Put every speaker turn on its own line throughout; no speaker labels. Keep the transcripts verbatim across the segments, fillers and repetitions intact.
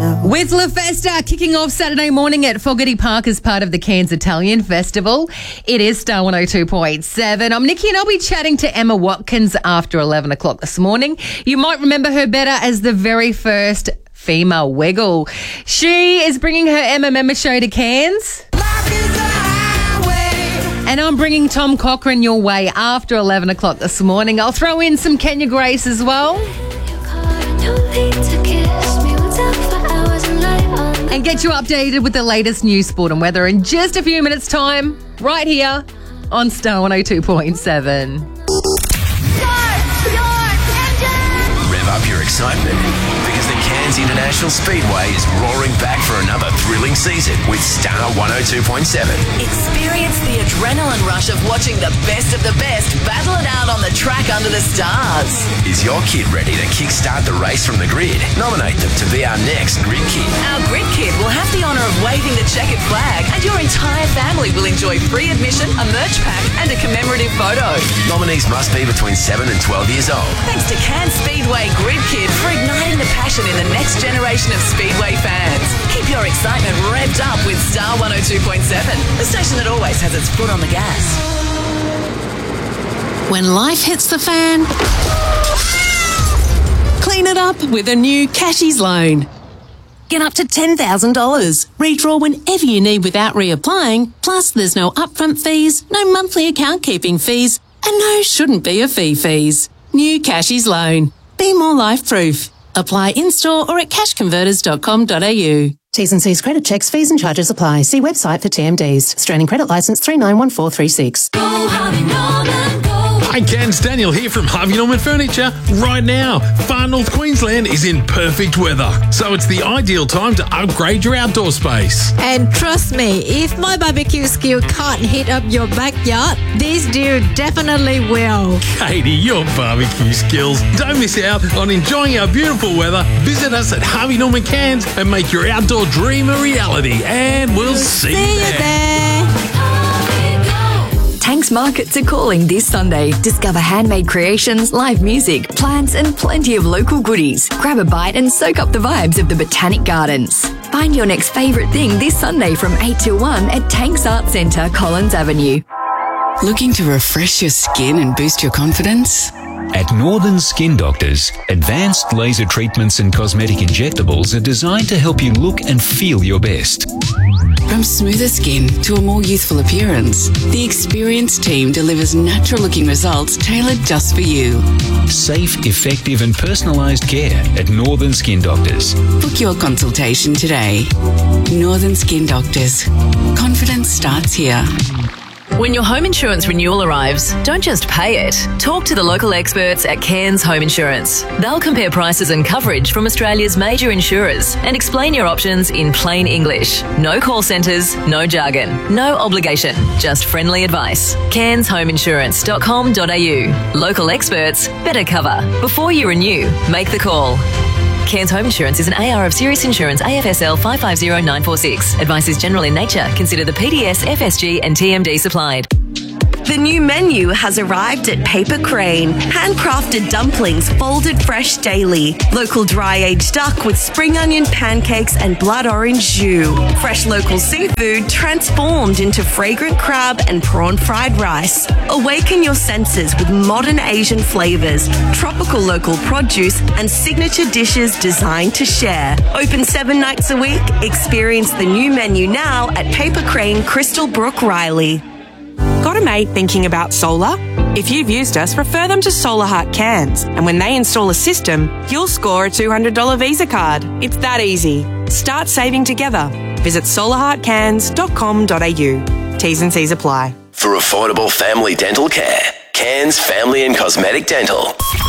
With La Festa kicking off Saturday morning at Fogarty Park as part of the Cairns Italian Festival. It is Star one oh two point seven. I'm Nikki and I'll be chatting to Emma Watkins after eleven o'clock this morning. You might remember her better as the very first female Wiggle. She is bringing her Emma Member show to Cairns. And I'm bringing Tom Cochrane your way after eleven o'clock this morning. I'll throw in some Kenya Grace as well. And get you updated with the latest news, sport and weather in just a few minutes' time, right here on Star one oh two point seven.
Rev up your excitement because the Cairns International Speedway is roaring back for another thrilling season with Star one oh two point seven.
Experience the adrenaline rush of watching the best of the best battle it out on the track under the stars.
Is your kid ready to kickstart the race from the grid? Nominate them to be our next Grid Kid.
Our Grid Kid will have the honour of waving the checkered flag, and your entire family will enjoy free admission, a merch pack and a commemorative photo.
Nominees must be between seven and twelve years old.
Thanks to Cairns Speedway Grid Kid for igniting the passion in the next generation of Speedway fans. Keep your excitement revved up with Star one oh two point seven, the station that always has its foot on the gas.
When life hits the fan, clean it up with a new Cashies loan. Get up to ten thousand dollars. Redraw whenever you need without reapplying. Plus, there's no upfront fees, no monthly account keeping fees, and no shouldn't be a fee fees. New Cashies loan. Be more life-proof. Apply in-store or at cash converters dot com dot a u.
T's and C's credit checks, fees and charges apply. See website for T M Ds. Australian Credit Licence three nine one four three six.
Go Harvey Norman, go.
Hi Cairns, Daniel here from Harvey Norman Furniture. Right now, Far North Queensland is in perfect weather, so it's the ideal time to upgrade your outdoor space.
And trust me, if my barbecue skill can't heat up your backyard, this dude definitely will.
Katie, your barbecue skills. Don't miss out on enjoying our beautiful weather. Visit us at Harvey Norman Cairns and make your outdoor dream a reality. And we'll see,
See
you there.
you there.
Tanks Markets are calling this Sunday. Discover handmade creations, live music, plants and plenty of local goodies. Grab a bite and soak up the vibes of the Botanic Gardens. Find your next favourite thing this Sunday from eight till one at Tanks Art Centre, Collins Avenue.
Looking to refresh your skin and boost your confidence?
At Northern Skin Doctors, advanced laser treatments and cosmetic injectables are designed to help you look and feel your best.
From smoother skin to a more youthful appearance, the experienced team delivers natural-looking results tailored just for you.
Safe, effective and personalised care at Northern Skin Doctors.
Book your consultation today. Northern Skin Doctors. Confidence starts here.
When your home insurance renewal arrives, don't just pay it. Talk to the local experts at Cairns Home Insurance. They'll compare prices and coverage from Australia's major insurers and explain your options in plain English. No call centres, no jargon, no obligation, just friendly advice. cairns home insurance dot com dot a u. Local experts, better cover. Before you renew, make the call. Cairns Home Insurance is an A R of Serious Insurance A F S L five five zero nine four six. Advice is general in nature. Consider the P D S, F S G and T M D supplied.
The new menu has arrived at Paper Crane. Handcrafted dumplings folded fresh daily. Local dry-aged duck with spring onion pancakes and blood orange jus. Fresh local seafood transformed into fragrant crab and prawn fried rice. Awaken your senses with modern Asian flavours, tropical local produce and signature dishes designed to share. Open seven nights a week. Experience the new menu now at Paper Crane, Crystal Brook, Riley.
Got a mate thinking about solar? If you've used us, refer them to Solar Heart Cairns. And when they install a system, you'll score a two hundred dollars Visa card. It's that easy. Start saving together. Visit solar heart cairns dot com dot a u. T's and C's apply.
For affordable family dental care, Cairns Family and Cosmetic Dental.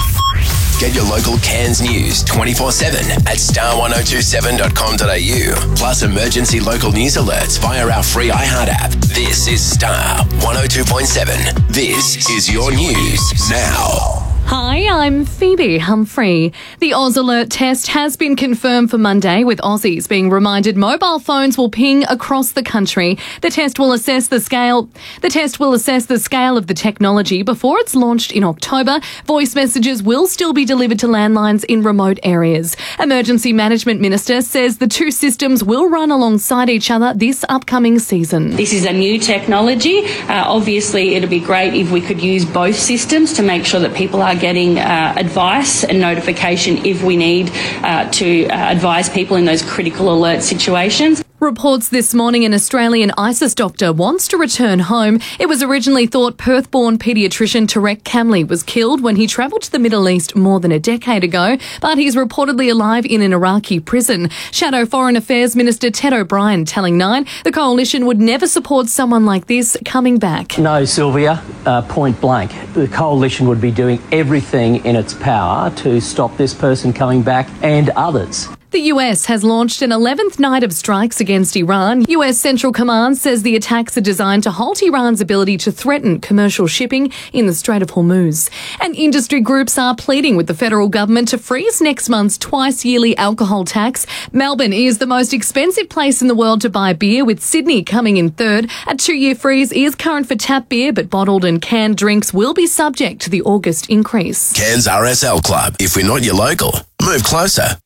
Get your local Cairns news twenty-four seven at star one oh two seven dot com dot a u. Plus emergency local news alerts via our free iHeart app. This is Star one oh two point seven. This is your news now.
Hi, I'm Phoebe Humphrey. The Oz Alert test has been confirmed for Monday, with Aussies being reminded mobile phones will ping across the country. The test will assess the scale. The test will assess the scale of the technology before it's launched in October. Voice messages will still be delivered to landlines in remote areas. Emergency Management Minister says the two systems will run alongside each other this upcoming season.
This is a new technology. Uh, obviously, it'd be great if we could use both systems to make sure that people are getting uh, advice and notification if we need uh, to uh, advise people in those critical alert situations.
Reports this morning an Australian ISIS doctor wants to return home. It was originally thought Perth-born paediatrician Tarek Kamli was killed when he travelled to the Middle East more than a decade ago, but he's reportedly alive in an Iraqi prison. Shadow Foreign Affairs Minister Ted O'Brien telling Nine the coalition would never support someone like this coming back.
No, Sylvia, uh, point blank. The coalition would be doing everything in its power to stop this person coming back and others.
The U S has launched an eleventh night of strikes against Iran. U S Central Command says the attacks are designed to halt Iran's ability to threaten commercial shipping in the Strait of Hormuz. And industry groups are pleading with the federal government to freeze next month's twice-yearly alcohol tax. Melbourne is the most expensive place in the world to buy beer, with Sydney coming in third. A two-year freeze is current for tap beer, but bottled and canned drinks will be subject to the August increase.
Cairns R S L Club. If we're not your local, move closer.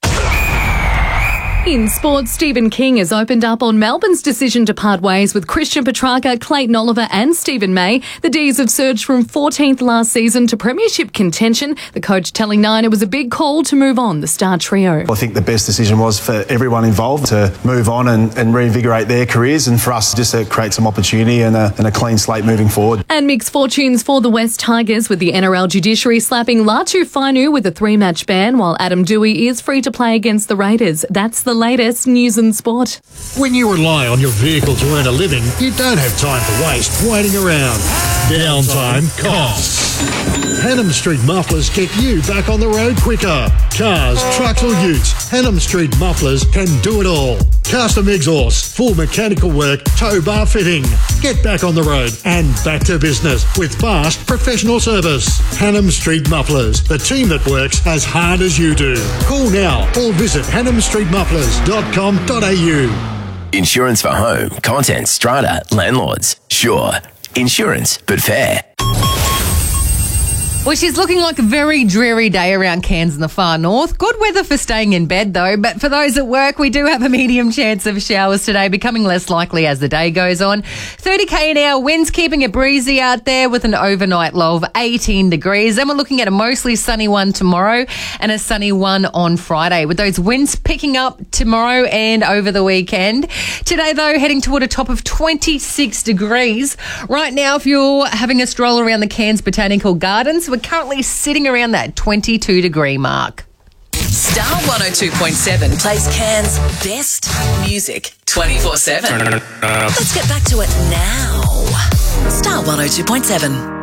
In sports, Stephen King has opened up on Melbourne's decision to part ways with Christian Petrarca, Clayton Oliver and Stephen May. The D's have surged from fourteenth last season to premiership contention. The coach telling Nine it was a big call to move on the star trio.
I think the best decision was for everyone involved to move on and, and reinvigorate their careers, and for us just to create some opportunity and a, and a clean slate moving forward.
And mixed fortunes for the West Tigers, with the N R L judiciary slapping Latu Fainu with a three-match ban, while Adam Dewey is free to play against the Raiders. That's the latest news and sport.
When you rely on your vehicle to earn a living, you don't have time to waste waiting around. Downtime costs. Hannam Street Mufflers get you back on the road quicker. Cars, trucks or utes, Hannam Street Mufflers can do it all. Custom exhaust, full mechanical work, tow bar fitting. Get back on the road and back to business with fast professional service. Hannam Street Mufflers, the team that works as hard as you do. Call now or visit hannam street mufflers dot com dot a u.
Insurance for home, contents, strata, landlords. Sure. Insurance, but fair.
Well, she's looking like a very dreary day around Cairns in the far north. Good weather for staying in bed, though. But for those at work, we do have a medium chance of showers today, becoming less likely as the day goes on. thirty k an hour winds, keeping it breezy out there with an overnight low of eighteen degrees. Then we're looking at a mostly sunny one tomorrow and a sunny one on Friday, with those winds picking up tomorrow and over the weekend. Today, though, heading toward a top of twenty-six degrees. Right now, if you're having a stroll around the Cairns Botanical Gardens, we're currently sitting around that twenty-two degree mark.
Star one oh two point seven plays Cairns' best music twenty-four seven. Let's get back to it now. Star one oh two point seven.